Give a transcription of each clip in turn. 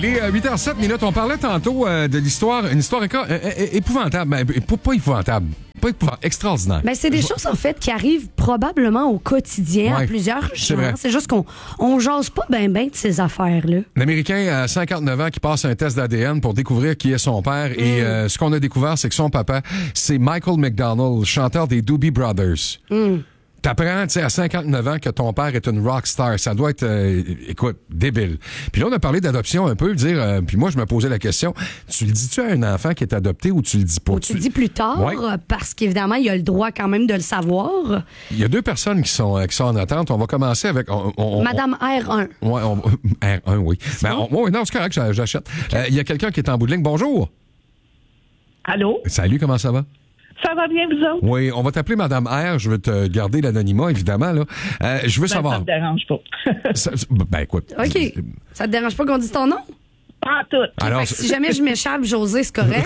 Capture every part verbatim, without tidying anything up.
Il est huit heures sept minutes. On parlait tantôt euh, de l'histoire, une histoire éco- euh, euh, épouvantable. Ben, pas, pas épouvantable. Pas épouvantable, extraordinaire. Ben, c'est des Je... choses, en fait, qui arrivent probablement au quotidien ouais, à plusieurs c'est gens. vrai. C'est juste qu'on on jase pas bien ben de ces affaires-là. L'Américain à cinquante-neuf ans qui passe un test d'A D N pour découvrir qui est son père. Mm. Et euh, ce qu'on a découvert, c'est que son papa, c'est Michael McDonald, chanteur des Doobie Brothers. Mm. T'apprends, tu sais, à cinquante-neuf ans que ton père est une rock star. Ça doit être, euh, écoute, débile. Puis là, on a parlé d'adoption un peu, dire, euh, puis moi, je me posais la question, tu le dis-tu à un enfant qui est adopté ou tu le dis pas? Ou tu le dis plus tard, ouais. parce qu'évidemment, il a le droit quand même de le savoir. Il y a deux personnes qui sont, qui sont en attente. On va commencer avec... On, on, Madame on, R un. Ouais, on, R un, oui. Ben, on, ouais, non, c'est correct, j'achète. Il okay. euh, y a quelqu'un qui est en bout de ligne. Bonjour. Allô? Salut, comment ça va? Ça va bien, vous autres? Oui, on va t'appeler Madame R. Je veux te garder l'anonymat, évidemment. Là. Euh, je veux ben, savoir. Ça me dérange pas. ça, ben, écoute. OK. Ça te dérange pas qu'on dise ton nom? Pas tout. Alors, si jamais je m'échappe, José, c'est correct?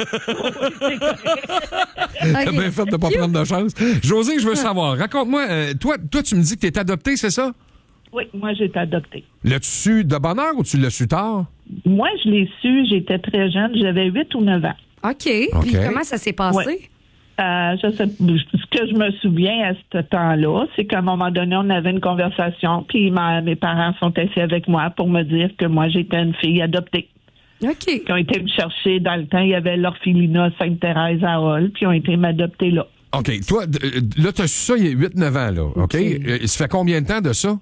T'as bien fait de ne pas prendre de chance. José, je veux savoir. Raconte-moi. Euh, toi, toi, tu me dis que tu es adoptée, c'est ça? Oui, moi, j'ai été adoptée. L'as-tu su de bonne heure ou tu l'as su tard? Moi, je l'ai su, j'étais très jeune. J'avais huit ou neuf ans. OK. Puis okay. Comment ça s'est passé? Ouais. Euh, je sais, ce que je me souviens à ce temps-là, c'est qu'à un moment donné, on avait une conversation, puis ma, mes parents sont assis avec moi pour me dire que moi, j'étais une fille adoptée. OK. Qui ont été me chercher dans le temps. Il y avait l'orphelinat Sainte-Thérèse à Hall, puis ils ont été m'adopter là. OK. Toi, là, tu as su ça il y a huit neuf ans, là. OK? okay. Ça fait combien de temps de ça?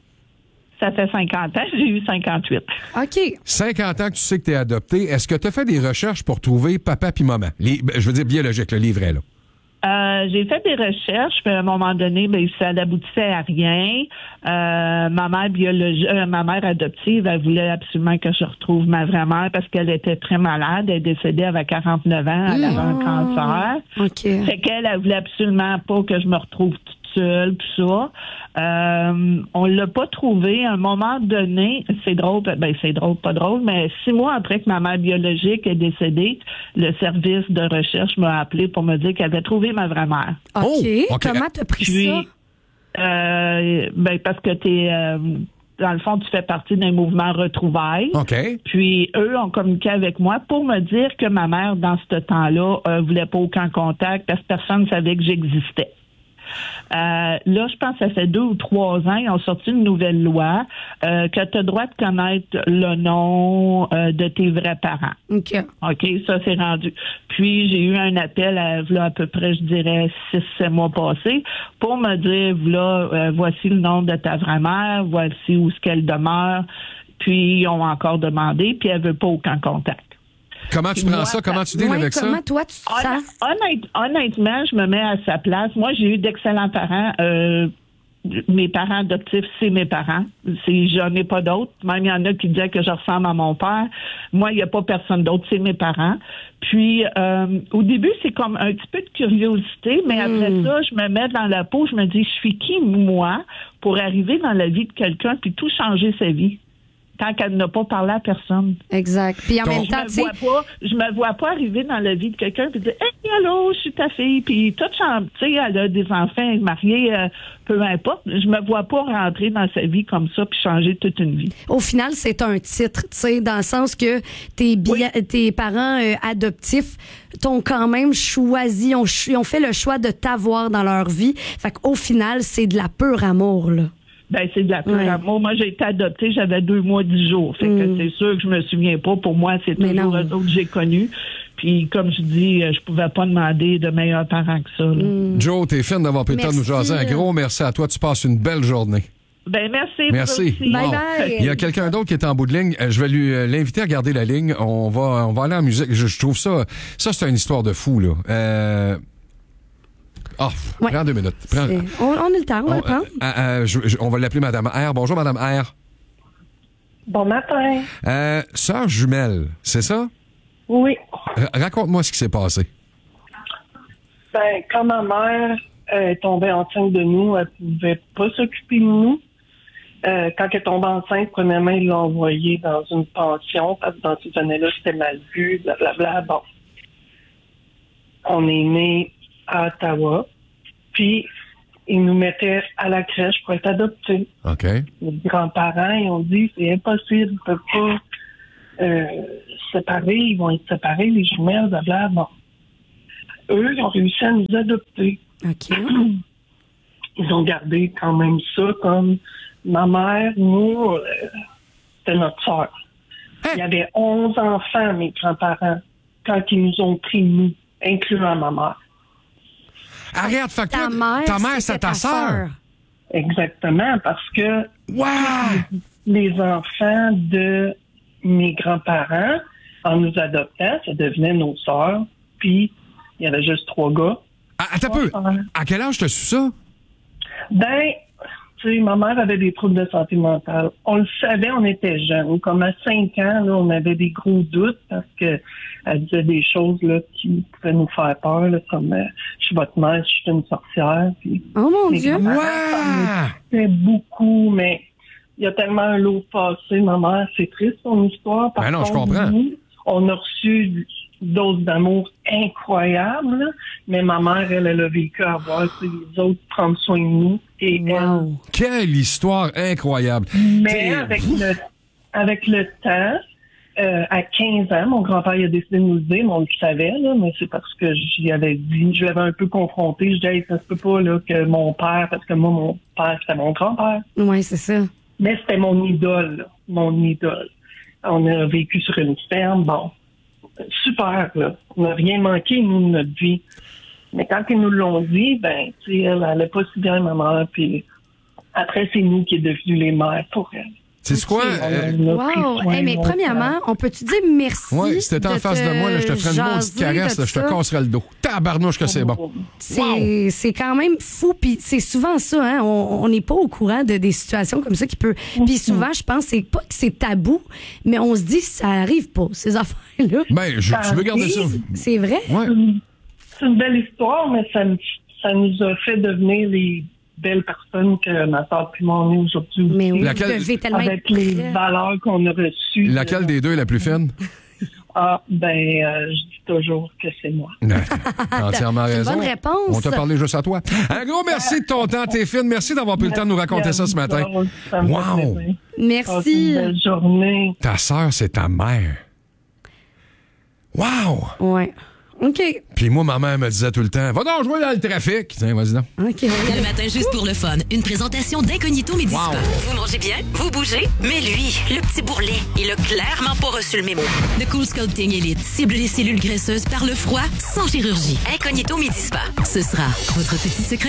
Ça fait cinquante ans. J'ai eu cinquante-huit. OK. cinquante ans que tu sais que tu es adopté. Est-ce que tu as fait des recherches pour trouver papa puis maman? Les, je veux dire biologique, le livret, là. Euh, j'ai fait des recherches, puis à un moment donné, ben, ça n'aboutissait à rien. Euh, ma mère biologique, euh, ma mère adoptive, elle voulait absolument que je retrouve ma vraie mère parce qu'elle était très malade. Elle est décédée, elle avait quarante-neuf ans, elle avait un cancer. OK. Fait qu'elle, elle voulait absolument pas que je me retrouve toute seule, tout ça. Euh, on l'a pas trouvé. À un moment donné, c'est drôle, ben c'est drôle, pas drôle, mais six mois après que ma mère biologique est décédée, le service de recherche m'a appelé pour me dire qu'elle avait trouvé ma vraie mère. OK. Oh, okay. Comment t'as pris Puis, ça? Euh, ben parce que t'es... Euh, dans le fond, tu fais partie d'un mouvement retrouvailles. OK. Puis, eux ont communiqué avec moi pour me dire que ma mère, dans ce temps-là, euh, voulait pas aucun contact parce que personne ne savait que j'existais. Euh, là, je pense que ça fait deux ou trois ans, ils ont sorti une nouvelle loi euh, que tu as le droit de connaître le nom euh, de tes vrais parents. OK. OK, ça, c'est rendu. Puis, j'ai eu un appel à, là, à peu près, je dirais, six, sept mois passés pour me dire, là, euh, voici le nom de ta vraie mère, voici où est-ce qu'elle demeure. Puis, ils ont encore demandé, puis elle veut pas aucun contact. Comment tu prends moi, ça? Comment tu deals ouais, avec comment ça? Toi, tu Honnêt, honnête, honnêtement, je me mets à sa place. Moi, j'ai eu d'excellents parents. Euh, mes parents adoptifs, c'est mes parents. C'est, j'en ai pas d'autres. Même il y en a qui disaient que je ressemble à mon père. Moi, il n'y a pas personne d'autre, c'est mes parents. Puis, euh, au début, c'est comme un petit peu de curiosité, mais mm. après ça, je me mets dans la peau, je me dis, je suis qui, moi, pour arriver dans la vie de quelqu'un puis tout changer sa vie? Tant qu'elle n'a pas parlé à personne. Exact. Puis en Donc, même temps, tu sais... Je me vois pas arriver dans la vie de quelqu'un et dire « Hey, allô, je suis ta fille. » Puis toute chambre, tu sais, elle a des enfants, elle est mariée, euh, peu importe. Je me vois pas rentrer dans sa vie comme ça puis changer toute une vie. Au final, c'est un titre, tu sais, dans le sens que tes, bi- oui. tes parents euh, adoptifs t'ont quand même choisi, ont, ont fait le choix de t'avoir dans leur vie. Fait qu'au final, c'est de la pure amour, là. Ben, c'est de la pure ouais. amour. Moi, j'ai été adoptée, j'avais deux mois, dix jours. Fait mm. que c'est sûr que je me souviens pas. Pour moi, c'est toujours eux autres que j'ai connus. Puis, comme je dis, je pouvais pas demander de meilleurs parents que ça. Mm. Joe, t'es fine d'avoir pris le temps de nous jaser. Un gros merci à toi. Tu passes une belle journée. Ben, merci. Merci. Bye wow. bye. Il y a quelqu'un d'autre qui est en bout de ligne. Je vais lui euh, l'inviter à garder la ligne. On va, on va aller en musique. Je, je trouve ça, ça, c'est une histoire de fou, là. Euh, Ah, oh, ouais. Prends deux minutes. Prends... On, on a le temps, on, on va le prendre. Euh, euh, je, je, on va l'appeler Madame R. Bonjour, Madame R. Bon matin. Euh, sœur jumelle, c'est ça? Oui. R- raconte-moi ce qui s'est passé. Ben, quand ma mère euh, est tombée enceinte de nous, elle pouvait pas s'occuper de nous. Euh, quand elle est tombée enceinte, premièrement, ils l'ont envoyée dans une pension, parce que dans ces années-là, c'était mal vu, blablabla. Bon. On est nés à Ottawa, puis ils nous mettaient à la crèche pour être adoptés. OK. Les grands-parents, ils ont dit, c'est impossible, ils peuvent pas euh, séparés, ils vont être séparés, les jumelles, blablabla. Bon. Eux, ils ont réussi à nous adopter. OK. Ils ont gardé quand même ça comme ma mère, nous, euh, c'était notre sœur. Hein? Il y avait onze enfants, mes grands-parents, quand ils nous ont pris, nous, incluant ma mère. Arrête, fait que Ta toi, mère, ta mère, c'est c'était ta sœur. Exactement, parce que Wow! les enfants de mes grands-parents, en nous adoptant, ça devenait nos sœurs, puis il y avait juste trois gars. Ah, attends un peu. À quel âge t'as su ça? Ben, tu sais, ma mère avait des troubles de santé mentale. On le savait, on était jeunes. Comme à cinq ans, là, on avait des gros doutes parce que elle disait des choses là, qui pouvaient nous faire peur, là, comme euh, je suis votre mère, je suis une sorcière. Puis, Oh mon mes Dieu! grands-parents, Wow! ça me disait beaucoup, mais il y a tellement un lot passé, ma mère. C'est triste, son histoire. Par Ben non, je contre, comprends. nous, on a reçu doses d'amour incroyables, là, mais ma mère, elle, elle a vécu à voir les autres prendre soin de nous. Et Wow! Quelle histoire incroyable. elle, mais T'es- avec le, avec le temps, euh, à quinze ans, mon grand-père il a décidé de nous le dire, mais on le savait, là, mais c'est parce que j'y avais dit, je l'avais un peu confronté, je disais, hey, ça se peut pas là, que mon père, parce que moi, mon père, c'était mon grand-père. Oui, c'est ça. Mais c'était mon idole, là, mon idole. On a vécu sur une ferme, bon, super, là. On n'a rien manqué, nous, de notre vie. Mais quand ils nous l'ont dit, ben, tu sais, elle allait pas si bien, ma mère, puis après, c'est nous qui est devenus les mères pour elle. C'est quoi? euh, On a pris Wow! soin Hey, mais de mon premièrement, père. on peut-tu dire merci? ouais, si t'étais en de face de moi, là, je te ferais une maudite jaser caresse, de là, je te ça? casserais le dos. Tabarnouche que c'est bon. C'est c'est quand même fou, puis c'est souvent ça, hein. On on n'est pas au courant de des situations comme ça qui peut. Puis souvent, je pense, c'est pas que c'est tabou, mais on se dit ça arrive pas ces affaires-là. Ben, je, tu veux garder ça? C'est vrai. Ouais. C'est une belle histoire, mais ça, me- ça nous a fait devenir les belles personnes que ma soeur et moi on est aujourd'hui. Mais oui, Laquelle- vous devez tellement Avec être les prêts. valeurs qu'on a reçues. Laquelle des deux est la plus fine? Ah, ben, euh, je dis toujours que c'est moi. Non, t'as entièrement C'est une raison. bonne réponse. On t'a parlé juste à toi. Un gros merci de ton temps, t'es fine. Merci d'avoir pris le temps de nous raconter ça ce matin. Ça me fait Wow! plaisir. Passez une Merci. belle journée. Ta sœur, c'est ta mère. Wow! Ouais. OK. Puis moi, ma mère me disait tout le temps, va donc jouer dans le trafic. Tiens, vas-y donc. OK. Le matin, juste pour le fun, une présentation d'Incognito Midi Spa. Wow. Vous mangez bien, vous bougez, mais lui, le petit bourrelet, il a clairement pas reçu le mémo. The Cool Sculpting Elite cible les cellules graisseuses par le froid, sans chirurgie. Incognito Midi Spa. Ce sera votre petit secret.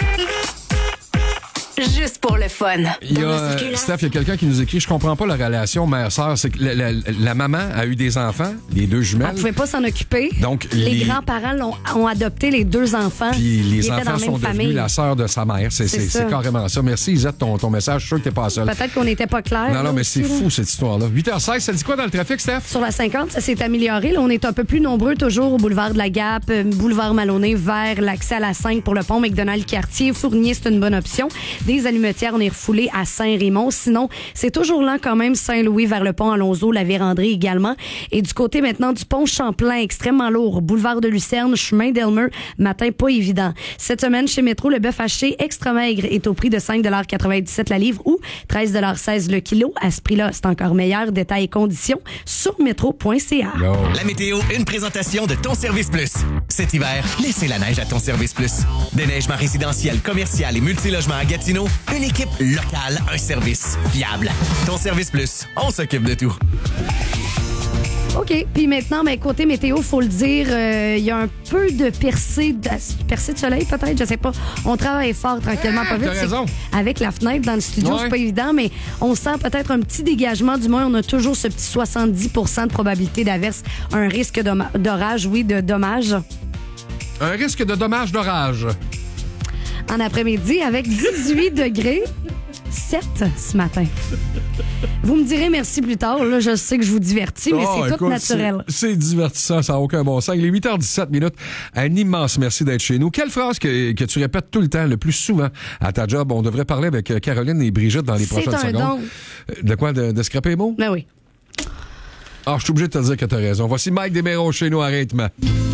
Juste pour le fun. Il y a, euh, Steph, il y a quelqu'un qui nous écrit, je comprends pas la relation mère-sœur. C'est que la, la- la maman a eu des enfants, les deux On jumelles. pouvait pas s'en occuper. Donc, les, les- grands-parents l'ont- ont adopté les deux enfants. Puis Ils les étaient dans enfants la sont même devenus famille. la sœur de sa mère. C'est, C'est c'est, ça. c'est carrément ça. Merci, Isette, ton, ton message. Je suis sûr que t'es pas seul. Peut-être qu'on n'était pas clair. Non, là, non, mais aussi, c'est là. fou, cette histoire-là. huit heures seize, ça dit quoi dans le trafic, Steph? Sur la cinquante, ça s'est amélioré. Là, on est un peu plus nombreux toujours au boulevard de la Gap, euh, boulevard Maloney, vers l'accès à la cinq pour le pont McDonald-Cartier. Fournier, c'est une bonne option. Des allumetières, on est refoulé à Saint-Raymond. Sinon, c'est toujours lent quand même. Saint-Louis vers le pont Alonzo, la Vérandrie également. Et du côté maintenant du pont Champlain, extrêmement lourd. Boulevard de Lucerne, chemin d'Elmer, matin pas évident. Cette semaine, chez Métro, le bœuf haché extra maigre est au prix de cinq quatre-vingt-dix-sept la livre ou treize seize le kilo. À ce prix-là, c'est encore meilleur. Détails et conditions sur métro point c a. Yo. La météo, une présentation de Ton Service Plus. Cet hiver, laissez la neige à Ton Service Plus. Déneigement résidentiel, commercial et multilogement à Gatineau. Une équipe locale, un service fiable. Ton Service Plus, on s'occupe de tout. OK. Puis maintenant, ben, côté météo, faut le dire, euh, il y a un peu de percée de, percée de soleil, peut-être, je sais pas. On travaille fort, tranquillement, pas vite. t'as C'est- raison. Avec la fenêtre dans le studio, Ouais. c'est pas évident, mais on sent peut-être un petit dégagement. Du moins, on a toujours ce petit soixante-dix pour cent de probabilité d'averse. Un risque d'oma- d'orage, oui, de dommages. Un risque de dommage d'orage. En après-midi, avec dix-huit degrés. sept ce matin. Vous me direz merci plus tard. Là, je sais que je vous divertis, mais Oh, c'est tout écoute, naturel. C'est, c'est divertissant, ça n'a aucun bon sens. Il est huit heures dix-sept minutes. Un immense merci d'être chez nous. Quelle phrase que, que tu répètes tout le temps, le plus souvent à ta job? On devrait parler avec euh, Caroline et Brigitte dans les C'est prochaines un secondes. don. Euh, De quoi? De, de scraper les mots? Ben oui. Ah, je suis obligé de te dire que tu as raison. Voici Mike Desmarais chez nous à rythme.